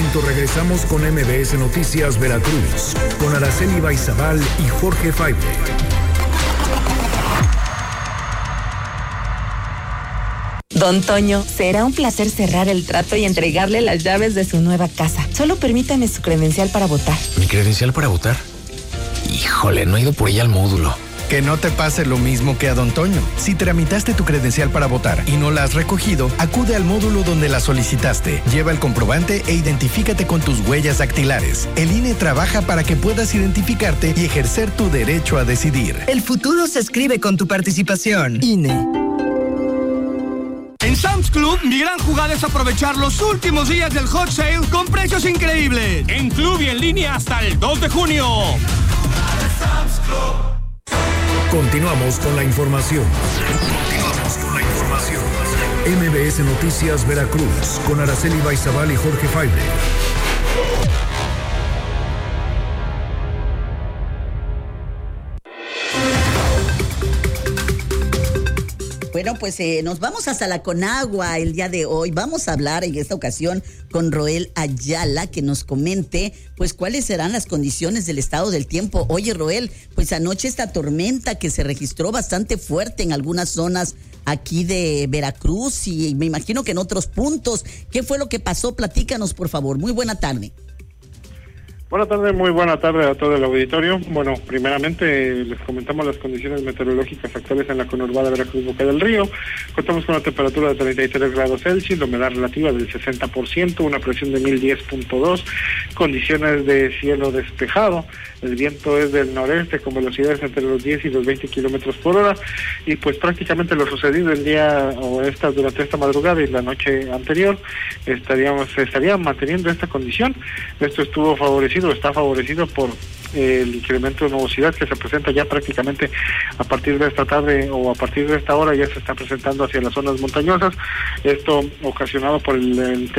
momento regresamos con MBS Noticias Veracruz, con Araceli Baizabal y Jorge Faible. Don Toño, será un placer cerrar el trato y entregarle las llaves de su nueva casa. Solo permítame su credencial para votar. ¿Mi credencial para votar? Híjole, no he ido por ella al módulo. Que no te pase lo mismo que a Don Toño. Si tramitaste tu credencial para votar y no la has recogido, acude al módulo donde la solicitaste. Lleva el comprobante e identifícate con tus huellas dactilares. El INE trabaja para que puedas identificarte y ejercer tu derecho a decidir. El futuro se escribe con tu participación. INE. En Sam's Club, mi gran jugada es aprovechar los últimos días del hot sale con precios increíbles. En club y en línea hasta el 2 de junio. Continuamos con la información. MBS Noticias Veracruz, con Araceli Baizabal y Jorge Faible. Bueno, pues nos vamos hasta la Conagua el día de hoy. Vamos a hablar en esta ocasión con Roel Ayala, que nos comente pues cuáles serán las condiciones del estado del tiempo. Oye, Roel, pues anoche esta tormenta que se registró bastante fuerte en algunas zonas aquí de Veracruz y me imagino que en otros puntos. ¿Qué fue lo que pasó? Platícanos, por favor. Muy buena tarde. Buenas tardes, muy buena tarde a todo el auditorio. Bueno, primeramente les comentamos las condiciones meteorológicas actuales en la conurbada Veracruz Boca del Río. Contamos con una temperatura de 33 grados Celsius, la humedad relativa del 60%, una presión de 1010.2, condiciones de cielo despejado. El viento es del noreste con velocidades entre los 10 y los 20 kilómetros por hora. Y pues prácticamente lo sucedido el día durante esta madrugada y la noche anterior se estaría manteniendo esta condición. Esto está favorecido por el incremento de nubosidad que se presenta ya prácticamente a partir de esta tarde o a partir de esta hora ya se está presentando hacia las zonas montañosas. Esto ocasionado por el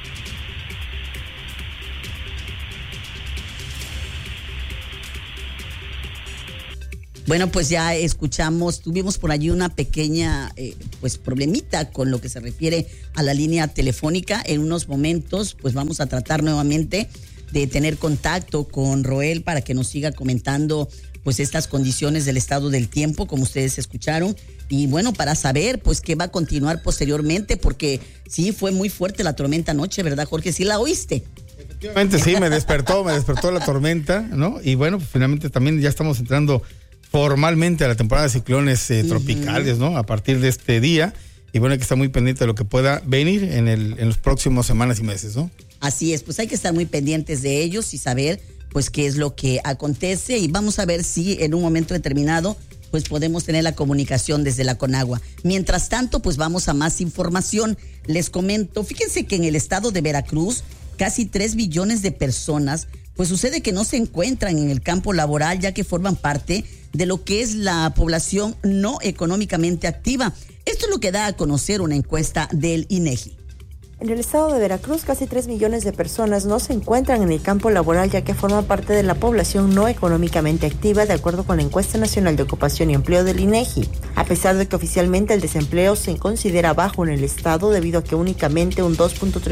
Bueno, pues ya escuchamos, tuvimos por allí una pequeña problemita con lo que se refiere a la línea telefónica. En unos momentos pues vamos a tratar nuevamente de tener contacto con Roel para que nos siga comentando pues estas condiciones del estado del tiempo, como ustedes escucharon, y bueno, para saber pues qué va a continuar posteriormente, porque sí fue muy fuerte la tormenta anoche, ¿verdad, Jorge? ¿Sí la oíste? Efectivamente, sí, me despertó la tormenta, ¿no? Y bueno, pues finalmente también ya estamos entrando formalmente a la temporada de ciclones tropicales, ¿no? A partir de este día, y bueno, hay que estar muy pendiente de lo que pueda venir en los próximos semanas y meses, ¿no? Así es, pues hay que estar muy pendientes de ellos y saber pues qué es lo que acontece, y vamos a ver si en un momento determinado pues podemos tener la comunicación desde la Conagua. Mientras tanto, pues vamos a más información. Les comento, fíjense que en el estado de Veracruz, casi 3 billones de personas, pues sucede que no se encuentran en el campo laboral, ya que forman parte de lo que es la población no económicamente activa. Esto es lo que da a conocer una encuesta del INEGI. En el estado de Veracruz, casi 3 millones de personas no se encuentran en el campo laboral, ya que forman parte de la población no económicamente activa, de acuerdo con la Encuesta Nacional de Ocupación y Empleo del INEGI. A pesar de que oficialmente el desempleo se considera bajo en el estado, debido a que únicamente un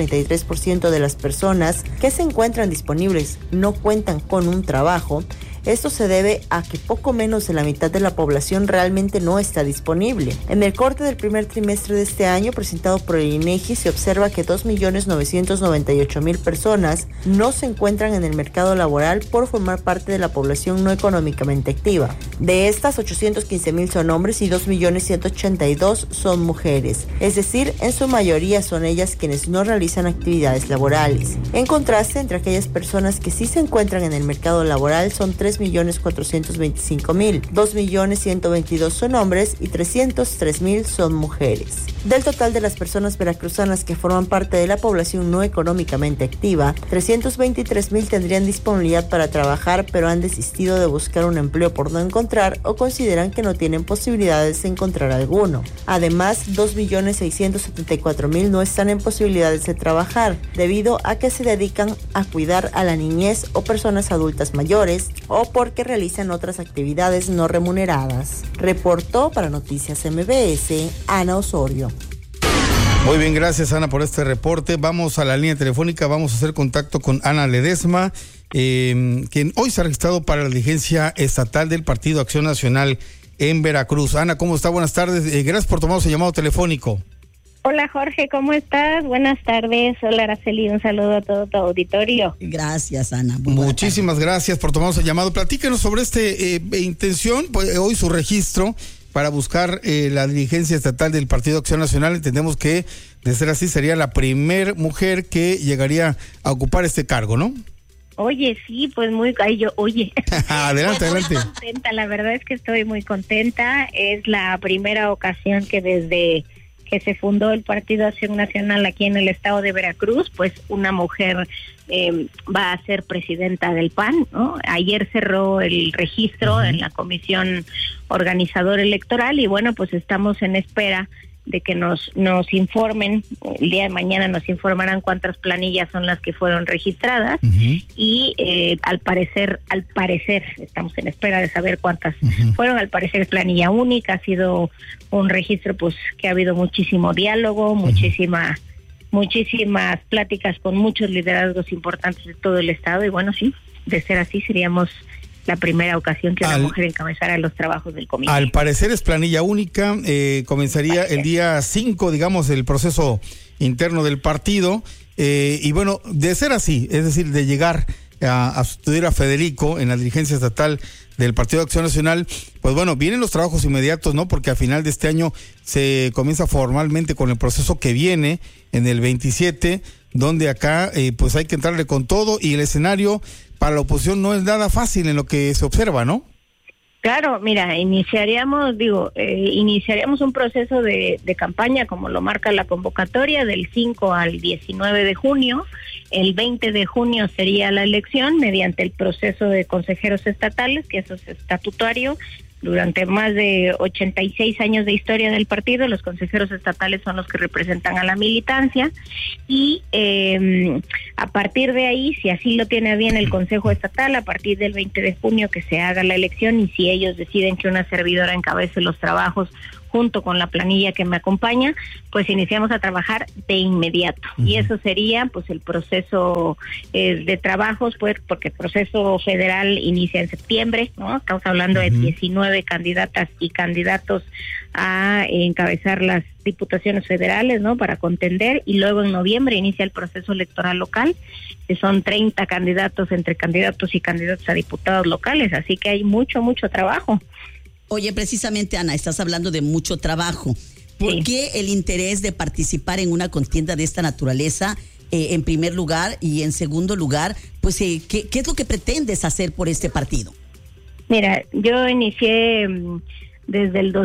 2.33% de las personas que se encuentran disponibles no cuentan con un trabajo, esto se debe a que poco menos de la mitad de la población realmente no está disponible. En el corte del primer trimestre de este año, presentado por el INEGI, se observa que 2.998.000 personas no se encuentran en el mercado laboral por formar parte de la población no económicamente activa. De estas, 815.000 son hombres y 2.182.000 son mujeres. Es decir, en su mayoría son ellas quienes no realizan actividades laborales. En contraste, entre aquellas personas que sí se encuentran en el mercado laboral son 3.425.000, 2.122.000 son hombres y 303.000 son mujeres. Del total de las personas veracruzanas que forman parte de la población no económicamente activa, 323.000 tendrían disponibilidad para trabajar, pero han desistido de buscar un empleo por no encontrar o consideran que no tienen posibilidades de encontrar alguno. Además, 2.674.000 no están en posibilidades de trabajar, debido a que se dedican a cuidar a la niñez o personas adultas mayores, o porque realizan otras actividades no remuneradas. Reportó para Noticias MBS, Ana Osorio. Muy bien, gracias Ana por este reporte. Vamos a la línea telefónica, vamos a hacer contacto con Ana Ledesma, quien hoy se ha registrado para la dirigencia estatal del Partido Acción Nacional en Veracruz. Ana, ¿cómo está? Buenas tardes. Gracias por tomarnos el llamado telefónico. Hola Jorge, ¿cómo estás? Buenas tardes. Hola Araceli, un saludo a todo tu auditorio. Gracias Ana. Muchísimas gracias por tomarnos el llamado. Platíquenos sobre intención, pues, hoy su registro para buscar la dirigencia estatal del Partido Acción Nacional. Entendemos que, de ser así, sería la primer mujer que llegaría a ocupar este cargo, ¿no? Oye, sí, pues Adelante. Muy contenta, la verdad es que estoy muy contenta. Es la primera ocasión que desde que se fundó el Partido Acción Nacional aquí en el estado de Veracruz, pues una mujer va a ser presidenta del PAN, ¿no? Ayer cerró el registro en la comisión organizadora electoral y bueno, pues estamos en espera de que nos informen. El día de mañana nos informarán cuántas planillas son las que fueron registradas y al parecer estamos en espera de saber cuántas fueron. Al parecer es planilla única, ha sido un registro pues que ha habido muchísimo diálogo, muchísimas pláticas con muchos liderazgos importantes de todo el estado y bueno, sí, de ser así seríamos la primera ocasión que una mujer encabezara los trabajos del comité. Al parecer es planilla única, comenzaría el día 5, digamos, el proceso interno del partido, y bueno, de ser así, es decir, de llegar a sustituir a Federico en la dirigencia estatal del Partido de Acción Nacional, pues bueno, vienen los trabajos inmediatos, ¿no? Porque a final de este año se comienza formalmente con el proceso que viene en el 27, donde acá pues hay que entrarle con todo y el escenario para la oposición no es nada fácil en lo que se observa, ¿no? Claro, mira, iniciaríamos un proceso de campaña como lo marca la convocatoria del 5 al 19 de junio. El 20 de junio sería la elección mediante el proceso de consejeros estatales, que eso es estatutario. Durante más de 86 años de historia del partido, los consejeros estatales son los que representan a la militancia y a partir de ahí, si así lo tiene bien el Consejo Estatal, a partir del 20 de junio que se haga la elección y si ellos deciden que una servidora encabece los trabajos junto con la planilla que me acompaña, pues iniciamos a trabajar de inmediato. Y eso sería pues el proceso de trabajos, pues porque el proceso federal inicia en septiembre, ¿no? Estamos hablando de 19 candidatas y candidatos a encabezar las diputaciones federales, ¿no? Para contender, y luego en noviembre inicia el proceso electoral local, que son 30 candidatos entre candidatos y candidatos a diputados locales, así que hay mucho trabajo. Oye, precisamente, Ana, estás hablando de mucho trabajo. ¿Por qué el interés de participar en una contienda de esta naturaleza, en primer lugar? Y en segundo lugar, pues, ¿qué es lo que pretendes hacer por este partido? Mira, yo inicié desde el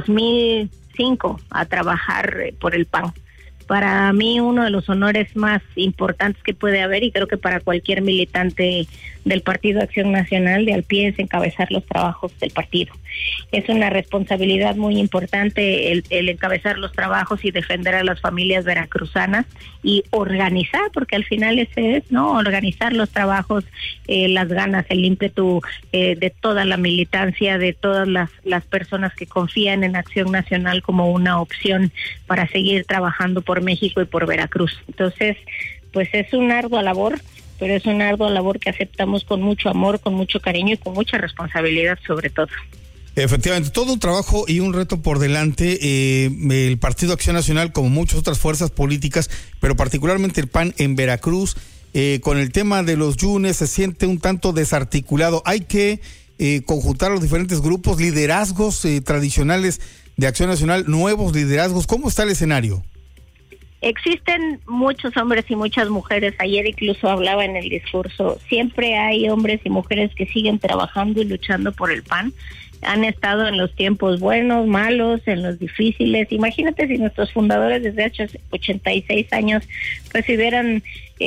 2005 a trabajar por el PAN. Para mí uno de los honores más importantes que puede haber, y creo que para cualquier militante del Partido Acción Nacional de al pie, es encabezar los trabajos del partido. Es una responsabilidad muy importante el encabezar los trabajos y defender a las familias veracruzanas y organizar, porque al final ese es, ¿no? Organizar los trabajos, las ganas, el ímpetu de toda la militancia, de todas las personas que confían en Acción Nacional como una opción para seguir trabajando por México y por Veracruz. Entonces, pues es una ardua labor, pero es una ardua labor que aceptamos con mucho amor, con mucho cariño y con mucha responsabilidad sobre todo. Efectivamente, todo un trabajo y un reto por delante. El Partido Acción Nacional, como muchas otras fuerzas políticas, pero particularmente el PAN en Veracruz, con el tema de los yunes se siente un tanto desarticulado. Hay que conjuntar los diferentes grupos, liderazgos tradicionales de Acción Nacional, nuevos liderazgos. ¿Cómo está el escenario? Existen muchos hombres y muchas mujeres. Ayer incluso hablaba en el discurso. Siempre hay hombres y mujeres que siguen trabajando y luchando por el PAN. Han estado en los tiempos buenos, malos, en los difíciles. Imagínate si nuestros fundadores desde hace 86 años pues hubieran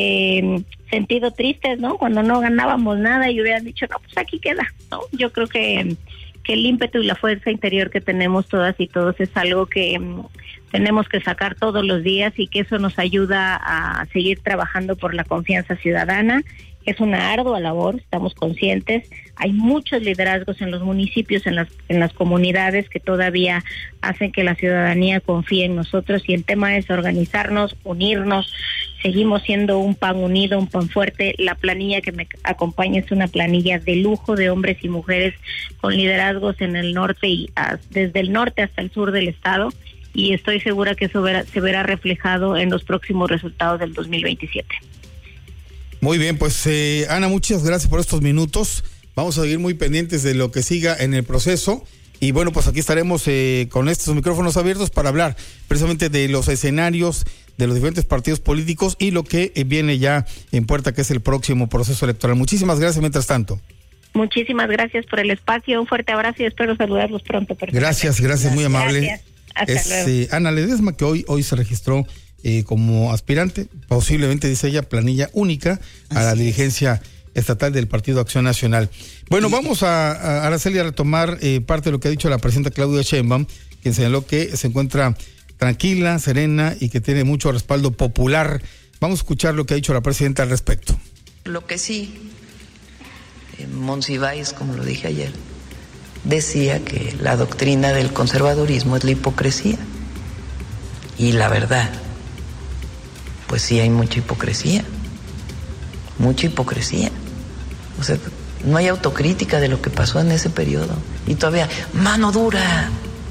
sentido tristes, ¿no? Cuando no ganábamos nada y hubieran dicho, no, pues aquí queda, ¿no? Yo creo que el ímpetu y la fuerza interior que tenemos todas y todos es algo que tenemos que sacar todos los días y que eso nos ayuda a seguir trabajando por la confianza ciudadana. Es una ardua labor, estamos conscientes. Hay muchos liderazgos en los municipios, en las comunidades que todavía hacen que la ciudadanía confíe en nosotros, y el tema es organizarnos, unirnos. Seguimos siendo un PAN unido, un PAN fuerte. La planilla que me acompaña es una planilla de lujo de hombres y mujeres con liderazgos en el norte y desde el norte hasta el sur del estado, y estoy segura que eso se verá reflejado en los próximos resultados del 2027. Muy bien, pues Ana, muchas gracias por estos minutos. Vamos a seguir muy pendientes de lo que siga en el proceso. Y bueno, pues aquí estaremos con estos micrófonos abiertos para hablar precisamente de los escenarios de los diferentes partidos políticos y lo que viene ya en puerta, que es el próximo proceso electoral. Muchísimas gracias mientras tanto. Muchísimas gracias por el espacio, un fuerte abrazo y espero saludarlos pronto. Gracias, muy amable. Gracias. Hasta luego. Ana Ledesma, que hoy se registró como aspirante, posiblemente, dice ella, planilla única a la dirigencia estatal del Partido Acción Nacional. Bueno, vamos a Araceli, a retomar parte de lo que ha dicho la presidenta Claudia Sheinbaum, quien señaló que se encuentra tranquila, serena y que tiene mucho respaldo popular. Vamos a escuchar lo que ha dicho la presidenta al respecto. Lo que sí, Monsiváis, como lo dije ayer, decía que la doctrina del conservadurismo es la hipocresía. Y la verdad, pues sí hay mucha hipocresía. Mucha hipocresía. O sea, no hay autocrítica de lo que pasó en ese periodo. Y todavía, mano dura.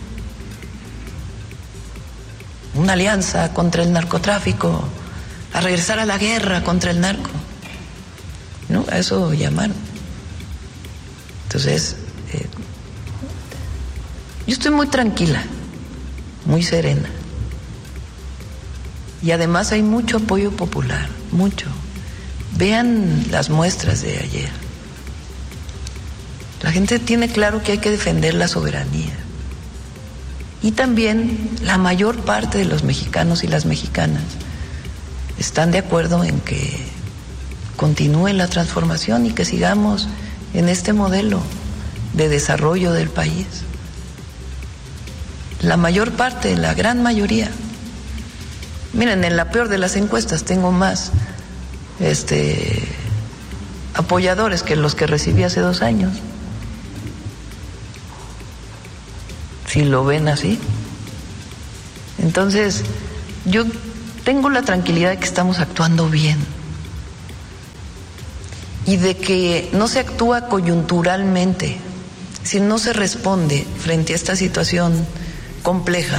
Una alianza contra el narcotráfico, a regresar a la guerra contra el narco. ¿No? A eso llamaron. Entonces, yo estoy muy tranquila, muy serena. Y además hay mucho apoyo popular, mucho. Vean las muestras de ayer. La gente tiene claro que hay que defender la soberanía. Y también la mayor parte de los mexicanos y las mexicanas están de acuerdo en que continúe la transformación y que sigamos en este modelo de desarrollo del país. La mayor parte, la gran mayoría. Miren, en la peor de las encuestas tengo más apoyadores que los que recibí hace 2 años. Si lo ven así. Entonces, yo tengo la tranquilidad de que estamos actuando bien y de que no se actúa coyunturalmente, si no se responde frente a esta situación compleja,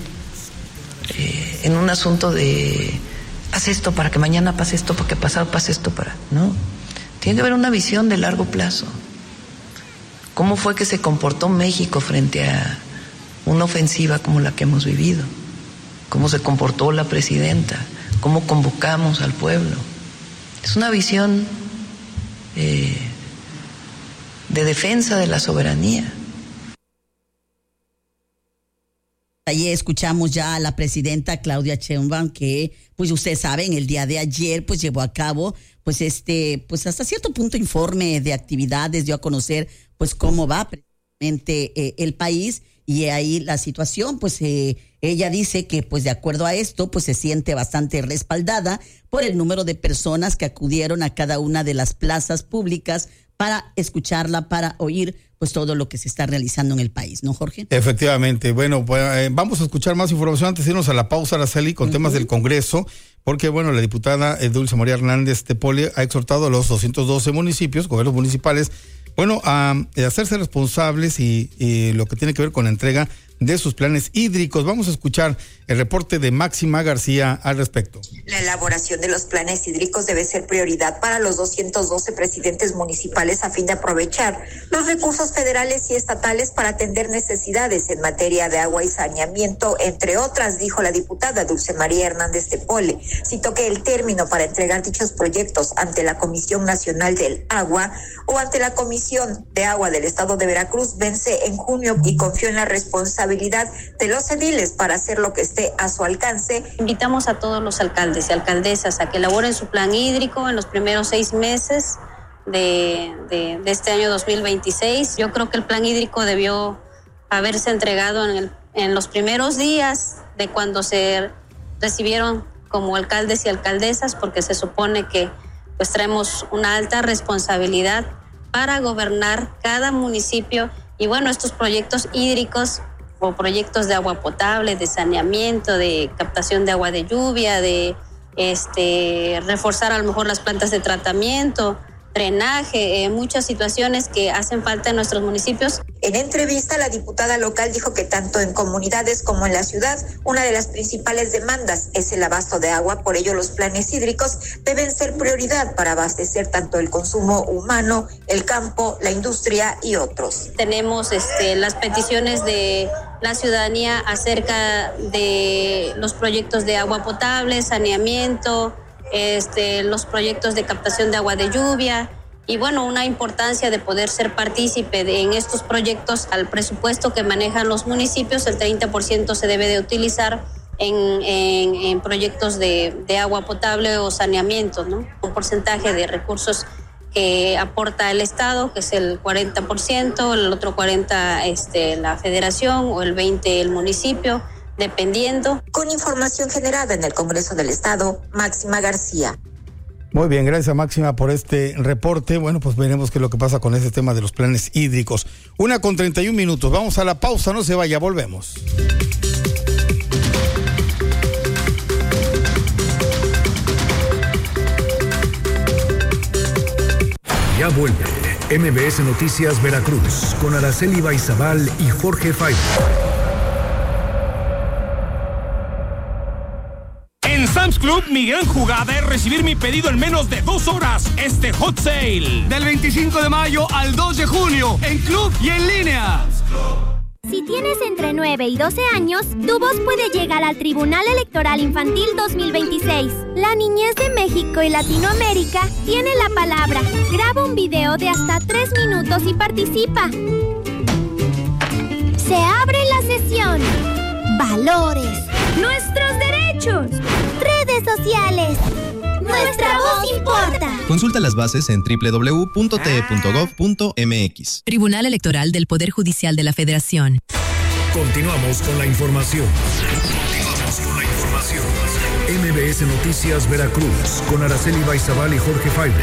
en un asunto de haz esto para que mañana pase esto, para que pasado pase esto, no. Tiene que haber una visión de largo plazo. ¿Cómo fue que se comportó México frente a una ofensiva como la que hemos vivido? ¿Cómo se comportó la presidenta? ¿Cómo convocamos al pueblo? Es una visión de defensa de la soberanía. Ayer escuchamos ya a la presidenta Claudia Sheinbaum que, pues ustedes saben, el día de ayer pues llevó a cabo pues pues hasta cierto punto informe de actividades, dio a conocer pues cómo va precisamente el país, y ahí la situación pues ella dice que pues de acuerdo a esto pues se siente bastante respaldada por el número de personas que acudieron a cada una de las plazas públicas para escucharla, para oír pues todo lo que se está realizando en el país, ¿no, Jorge? Efectivamente. Bueno, pues vamos a escuchar más información antes de irnos a la pausa, Araceli, con temas del Congreso, porque bueno, la diputada Dulce María Hernández Tepole ha exhortado a los 212 municipios, gobiernos municipales, bueno, a hacerse responsables y lo que tiene que ver con la entrega de sus planes hídricos. Vamos a escuchar el reporte de Máxima García al respecto. La elaboración de los planes hídricos debe ser prioridad para los 212 presidentes municipales a fin de aprovechar los recursos federales y estatales para atender necesidades en materia de agua y saneamiento, entre otras, dijo la diputada Dulce María Hernández Tepole. Citó que el término para entregar dichos proyectos ante la Comisión Nacional del Agua o ante la Comisión de Agua del Estado de Veracruz vence en junio y confió en la responsabilidad de los ediles para hacer lo que esté a su alcance. Invitamos a todos los alcaldes y alcaldesas a que elaboren su plan hídrico en los primeros 6 meses de este año 2026. Yo creo que el plan hídrico debió haberse entregado en los primeros días de cuando se recibieron como alcaldes y alcaldesas, porque se supone que pues traemos una alta responsabilidad para gobernar cada municipio. Y bueno, estos proyectos hídricos o proyectos de agua potable, de saneamiento, de captación de agua de lluvia, de reforzar a lo mejor las plantas de tratamiento, drenaje, muchas situaciones que hacen falta en nuestros municipios. En entrevista, la diputada local dijo que tanto en comunidades como en la ciudad, una de las principales demandas es el abasto de agua. Por ello, los planes hídricos deben ser prioridad para abastecer tanto el consumo humano, el campo, la industria y otros. Tenemos las peticiones de la ciudadanía acerca de los proyectos de agua potable, saneamiento, los proyectos de captación de agua de lluvia y bueno, una importancia de poder ser partícipe en estos proyectos. Al presupuesto que manejan los municipios, el 30% se debe de utilizar en proyectos de agua potable o saneamiento, ¿no? Un porcentaje de recursos que aporta el Estado, que es el 40%, el otro 40% la federación o el 20% el municipio, dependiendo. Con información generada en el Congreso del Estado, Máxima García. Muy bien, gracias Máxima por este reporte. Bueno, pues veremos qué es lo que pasa con ese tema de los planes hídricos. 1:31. Vamos a la pausa, no se vaya, volvemos. Ya vuelve MBS Noticias Veracruz con Araceli Baizabal y Jorge Faibo. En Sam's Club, mi gran jugada es recibir mi pedido en menos de 2 horas. Este Hot Sale del 25 de mayo al 2 de junio en Club y en línea. Si tienes entre 9 y 12 años, tu voz puede llegar al Tribunal Electoral Infantil 2026. La niñez de México y Latinoamérica tiene la palabra. Graba un video de hasta 3 minutos y participa. Se abre la sesión. Valores. Nuestros derechos. Redes sociales. Nuestra voz importa. Consulta las bases en www.te.gov.mx. Tribunal Electoral del Poder Judicial de la Federación. Continuamos con la información. MBS Noticias Veracruz con Araceli Baizabal y Jorge Faibo.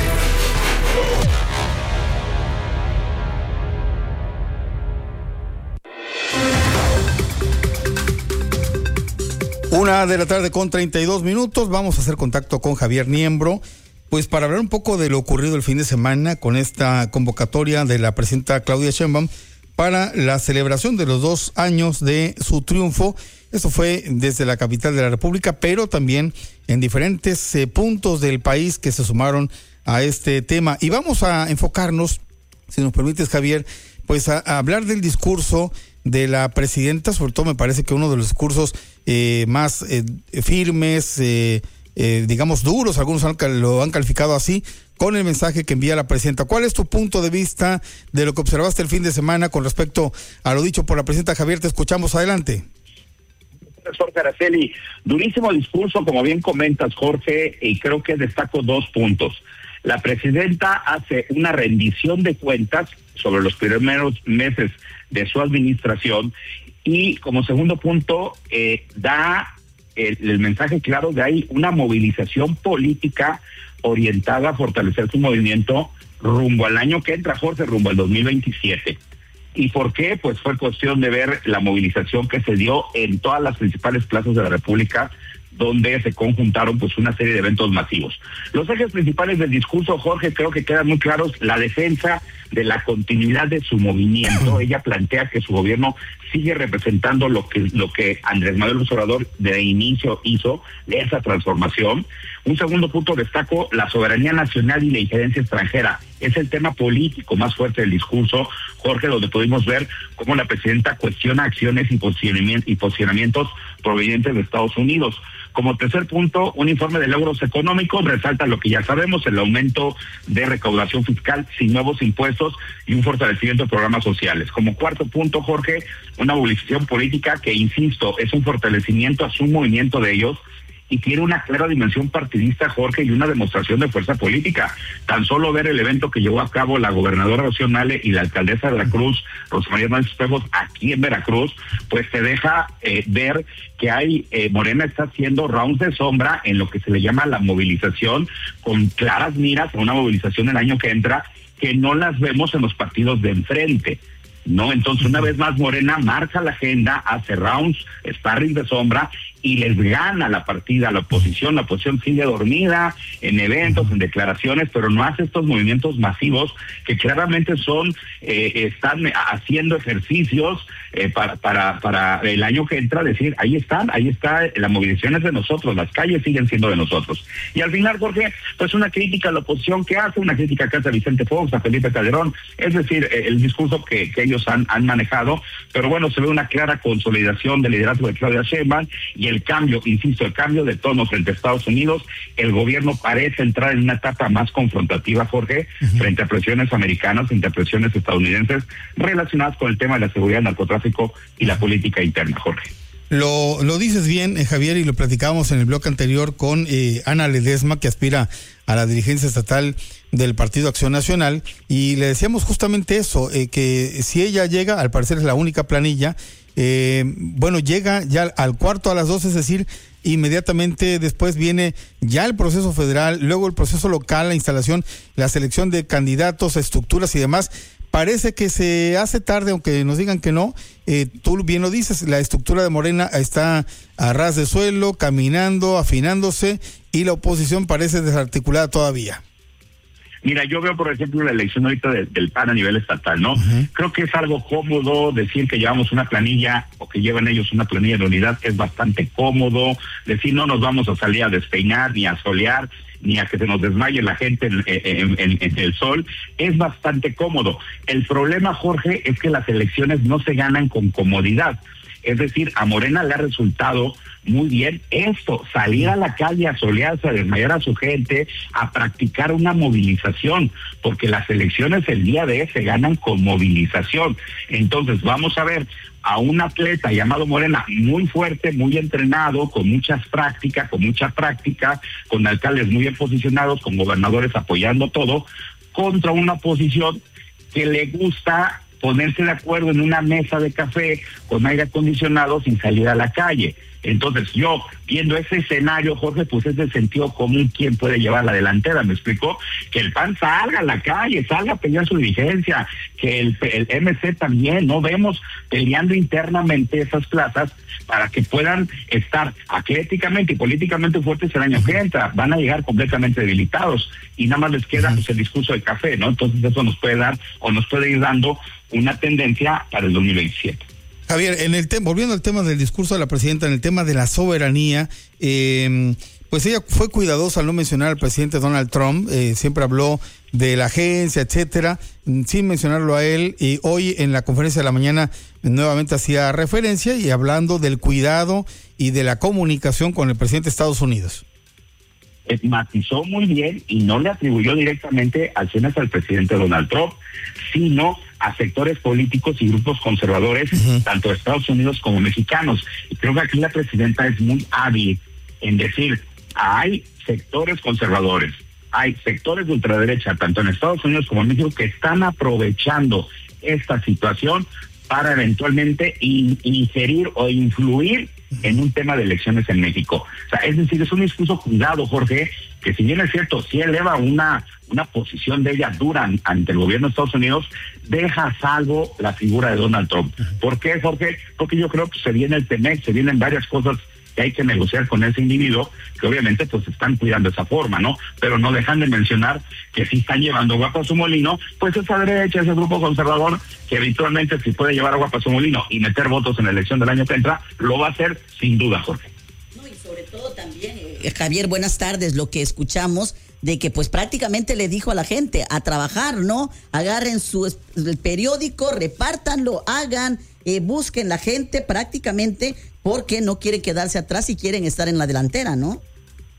1:32 p.m. Vamos a hacer contacto con Javier Niembro, pues para hablar un poco de lo ocurrido el fin de semana con esta convocatoria de la presidenta Claudia Sheinbaum para la celebración de los 2 años de su triunfo. Esto fue desde la capital de la República, pero también en diferentes puntos del país que se sumaron a este tema. Y vamos a enfocarnos, si nos permites, Javier, pues a hablar del discurso de la presidenta. Sobre todo me parece que uno de los discursos más firmes, digamos duros, algunos lo han calificado así, con el mensaje que envía la presidenta. ¿Cuál es tu punto de vista de lo que observaste el fin de semana con respecto a lo dicho por la presidenta? Javier, te escuchamos, adelante. Jorge, Araceli, durísimo discurso, como bien comentas, Jorge, y creo que destaco 2 puntos. La presidenta hace una rendición de cuentas sobre los primeros meses de su administración y como segundo punto da el mensaje claro de ahí una movilización política orientada a fortalecer su movimiento rumbo al año que entra, Jorge, rumbo al 2027. ¿Y por qué? Pues fue cuestión de ver la movilización que se dio en todas las principales plazas de la República, donde se conjuntaron pues una serie de eventos masivos. Los ejes principales del discurso, Jorge, creo que quedan muy claros. La defensa de la continuidad de su movimiento. Ella plantea que su gobierno sigue representando lo que Andrés Manuel López Obrador de inicio hizo, de esa transformación. Un segundo punto destaco la soberanía nacional y la injerencia extranjera. Es el tema político más fuerte del discurso, Jorge, donde pudimos ver cómo la presidenta cuestiona acciones y posicionamientos provenientes de Estados Unidos. Como tercer punto, un informe de logros económicos resalta lo que ya sabemos, el aumento de recaudación fiscal sin nuevos impuestos y un fortalecimiento de programas sociales. Como cuarto punto, Jorge, una movilización política que, insisto, es un fortalecimiento a su movimiento de ellos y tiene una clara dimensión partidista, Jorge, y una demostración de fuerza política. Tan solo ver el evento que llevó a cabo la gobernadora Rocío Nale y la alcaldesa de Veracruz, Rosa María Hernández Espejos, aquí en Veracruz, pues te deja ver que Morena está haciendo rounds de sombra en lo que se le llama la movilización, con claras miras a una movilización el año que entra, que no las vemos en los partidos de enfrente, ¿no? Entonces, una vez más, Morena marca la agenda, hace rounds, sparring de sombra, y les gana la partida a la oposición sigue dormida en eventos, en declaraciones, pero no hace estos movimientos masivos que claramente están haciendo ejercicios para el año que entra, decir, ahí está, la movilización es de nosotros, las calles siguen siendo de nosotros. Y al final, Jorge, pues una crítica a la oposición que hace, una crítica que hace a Vicente Fox, a Felipe Calderón, es decir, el discurso que ellos han manejado, pero bueno, se ve una clara consolidación del liderazgo de Claudia Sheinbaum y el cambio de tono frente a Estados Unidos. El gobierno parece entrar en una etapa más confrontativa, Jorge, frente a presiones americanas, frente a presiones estadounidenses relacionadas con el tema de la seguridad, el narcotráfico y la política interna, Jorge. Lo dices bien, Javier, y lo platicábamos en el bloque anterior con Ana Ledesma, que aspira a la dirigencia estatal del Partido Acción Nacional, y le decíamos justamente eso, que si ella llega, al parecer es la única planilla, llega ya al cuarto a las 12, es decir, inmediatamente después viene ya el proceso federal, luego el proceso local, la instalación, la selección de candidatos, estructuras y demás. Parece que se hace tarde, aunque nos digan que no. Tú bien lo dices, la estructura de Morena está a ras de suelo, caminando, afinándose, y la oposición parece desarticulada todavía. Mira, yo veo, por ejemplo, la elección ahorita del PAN a nivel estatal, ¿no? Creo que es algo cómodo decir que llevamos una planilla, o que llevan ellos una planilla de unidad, es bastante cómodo. Decir, no nos vamos a salir a despeinar, ni a solear, ni a que se nos desmaye la gente en el sol, es bastante cómodo. El problema, Jorge, es que las elecciones no se ganan con comodidad. Es decir, a Morena le ha resultado muy bien esto, salir a la calle a solearse, a desmayar a su gente, a practicar una movilización, porque las elecciones el día de hoy se ganan con movilización. Entonces vamos a ver a un atleta llamado Morena, muy fuerte, muy entrenado, con mucha práctica, con alcaldes muy bien posicionados, con gobernadores apoyando todo, contra una oposición que le gusta ponerse de acuerdo en una mesa de café con aire acondicionado sin salir a la calle. Entonces yo, viendo ese escenario, Jorge, pues es de sentido común quién puede llevar la delantera, ¿me explicó? Que el PAN salga a la calle, salga a pelear su dirigencia, que el MC también, no vemos peleando internamente esas plazas para que puedan estar atléticamente y políticamente fuertes el año que entra. Van a llegar completamente debilitados y nada más les queda pues el discurso de café, ¿no? Entonces eso nos puede dar o nos puede ir dando una tendencia para el 2027. Javier, volviendo al tema del discurso de la presidenta, en el tema de la soberanía, pues ella fue cuidadosa al no mencionar al presidente Donald Trump, siempre habló de la agencia, etcétera, sin mencionarlo a él, y hoy en la conferencia de la mañana nuevamente hacía referencia y hablando del cuidado y de la comunicación con el presidente de Estados Unidos. Matizó muy bien y no le atribuyó directamente acciones al presidente Donald Trump, sino a sectores políticos y grupos conservadores, tanto de Estados Unidos como mexicanos. Y creo que aquí la presidenta es muy hábil en decir, hay sectores conservadores, hay sectores de ultraderecha, tanto en Estados Unidos como en México, que están aprovechando esta situación para eventualmente ingerir o influir en un tema de elecciones en México. O sea, es decir, es un discurso cuidado, Jorge, que si bien es cierto, sí eleva una posición de ella dura ante el gobierno de Estados Unidos, deja a salvo la figura de Donald Trump. ¿Por qué, Jorge? Porque yo creo que se viene el TEMEC, se vienen varias cosas que hay que negociar con ese individuo, que obviamente pues están cuidando esa forma, ¿no? Pero no dejan de mencionar que si están llevando agua para su molino, pues esa derecha, ese grupo conservador, que eventualmente si puede llevar agua para su molino y meter votos en la elección del año que entra, lo va a hacer sin duda, Jorge. No, y sobre todo también, Javier, buenas tardes, lo que escuchamos de que pues prácticamente le dijo a la gente a trabajar, ¿no? Agarren el periódico, repártanlo, hagan, busquen la gente prácticamente, porque no quieren quedarse atrás y quieren estar en la delantera, ¿no?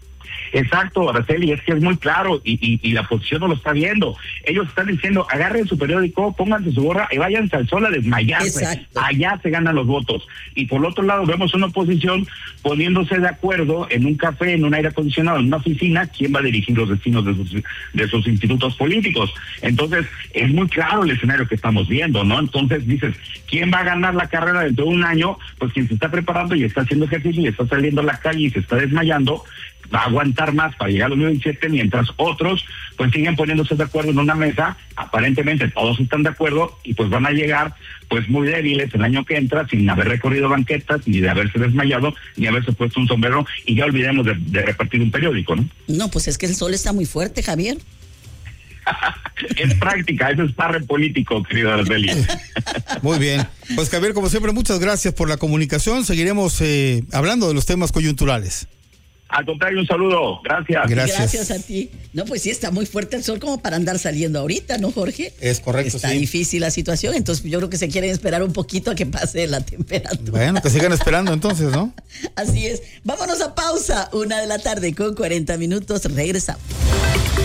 Exacto, Araceli, es que es muy claro y la oposición no lo está viendo. Ellos están diciendo, agarren su periódico, pónganse su gorra y váyanse al sol a desmayarse. Exacto. Allá se ganan los votos. Y por el otro lado vemos una oposición poniéndose de acuerdo en un café, en un aire acondicionado, en una oficina, quién va a dirigir los destinos de sus institutos políticos. Entonces, es muy claro el escenario que estamos viendo, ¿no? Entonces dices, ¿quién va a ganar la carrera dentro de un año? Pues quien se está preparando y está haciendo ejercicio y está saliendo a la calle y se está desmayando, va a aguantar más para llegar al 2027, mientras otros pues siguen poniéndose de acuerdo en una mesa, aparentemente todos están de acuerdo y pues van a llegar pues muy débiles el año que entra, sin haber recorrido banquetas, ni de haberse desmayado, ni haberse puesto un sombrero, y ya olvidemos de repartir un periódico, ¿no? No, pues es que el sol está muy fuerte, Javier. Es práctica, eso es parre político, querido Araceli. Muy bien. Pues Javier, como siempre, muchas gracias por la comunicación. Seguiremos hablando de los temas coyunturales. Al contrario, un saludo. Gracias. Gracias a ti. No, pues sí, está muy fuerte el sol como para andar saliendo ahorita, ¿no, Jorge? Es correcto, Está difícil la situación, entonces yo creo que se quieren esperar un poquito a que pase la temperatura. Bueno, que sigan esperando entonces, ¿no? Así es. Vámonos a pausa. 1:40 p.m. Regresamos.